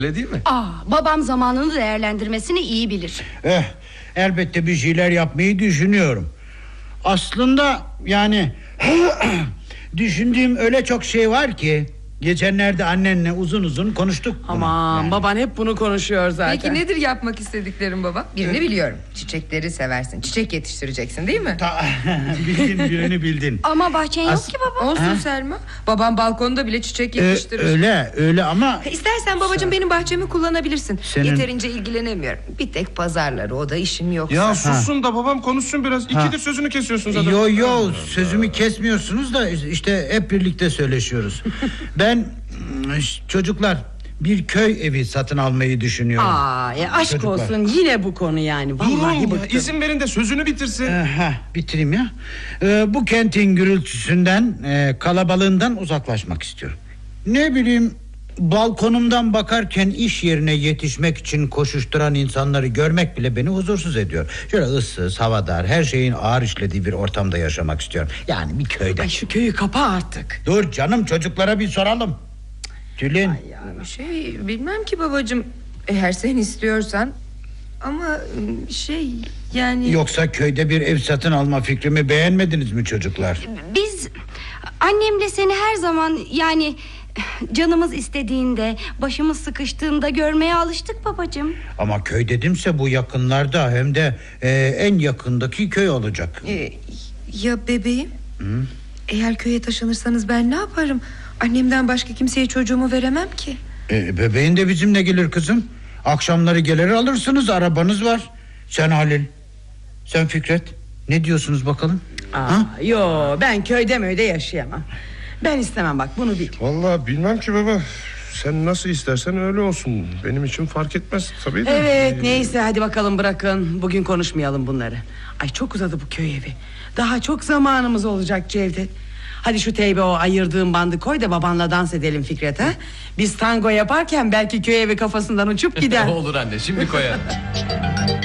Öyle değil mi? Babam zamanını değerlendirmesini iyi bilir. Elbette bir şeyler yapmayı düşünüyorum. Aslında yani düşündüğüm öyle çok şey var ki. Geçenlerde annenle uzun uzun konuştuk bunu. Aman baban hep bunu konuşuyor zaten. Peki nedir yapmak istediklerin baba? Birini biliyorum. Çiçekleri seversin. Çiçek yetiştireceksin değil mi? Birini bildin. Ama bahçen yok ki baba. Olsun Selma. Babam balkonda bile çiçek yetiştirir. Öyle ama... İstersen babacığım benim bahçemi kullanabilirsin. Senin- Yeterince ilgilenemiyorum. Bir tek pazarları, o da işim yoksa. Ya sussun da babam konuşsun biraz. İkidir sözünü kesiyorsun zaten. Yo sözümü kesmiyorsunuz da işte hep birlikte söyleşiyoruz. Ben çocuklar bir köy evi satın almayı düşünüyorum. Aşk Çocuklar. olsun yine bu konu yani. Vallahi Durun ya, bıktım. izin verin de sözünü bitirsin. Bitireyim ya. Bu kentin gürültüsünden, kalabalığından uzaklaşmak istiyorum. Ne bileyim, balkonumdan bakarken iş yerine yetişmek için koşuşturan insanları görmek bile beni huzursuz ediyor. Şöyle ıssız, havadar, her şeyin ağır işlediği bir ortamda yaşamak istiyorum. Yani bir köyde. Ay şu köyü kapa artık. Dur canım, çocuklara bir soralım. Tülin. Bilmem ki babacığım. Eğer sen istiyorsan. Ama yani... Yoksa köyde bir ev satın alma fikrimi beğenmediniz mi çocuklar? Biz annemle seni her zaman yani canımız istediğinde, başımız sıkıştığında görmeye alıştık babacığım. Ama köy dedimse bu yakınlarda, hem de en yakındaki köy olacak. Ya bebeğim? Eğer köye taşınırsanız ben ne yaparım? Annemden başka kimseye çocuğumu veremem ki. Bebeğin de bizimle gelir kızım. Akşamları gelir alırsınız, arabanız var. Sen Halil, sen Fikret, ne diyorsunuz bakalım? Yo ben köyde yaşayamam. Ben istemem, bak bunu bil. Vallahi bilmem ki baba. Sen nasıl istersen öyle olsun. Benim için fark etmez tabii de. Evet neyse hadi bakalım, bırakın. Bugün konuşmayalım bunları. Ay çok uzadı bu köy evi. Daha çok zamanımız olacak Cevdet. Hadi şu teybe o ayırdığın bandı koy da babanla dans edelim Fikret ha. Biz tango yaparken belki köy evi kafasından uçup gider. Olur anne, şimdi koyarım.